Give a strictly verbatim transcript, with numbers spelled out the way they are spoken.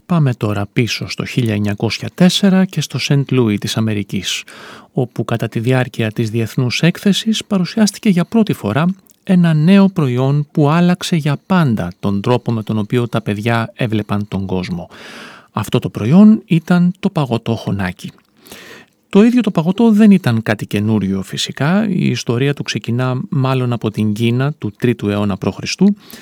Πάμε τώρα πίσω στο χίλια εννιακόσια τέσσερα και στο Σεντ Λούι της Αμερικής, όπου κατά τη διάρκεια της Διεθνούς Έκθεσης παρουσιάστηκε για πρώτη φορά ένα νέο προϊόν που άλλαξε για πάντα τον τρόπο με τον οποίο τα παιδιά έβλεπαν τον κόσμο. Αυτό το προϊόν ήταν το παγωτό χωνάκι. Το ίδιο το παγωτό δεν ήταν κάτι καινούριο φυσικά, η ιστορία του ξεκινά μάλλον από την Κίνα του τρίτου αιώνα π.Χ.,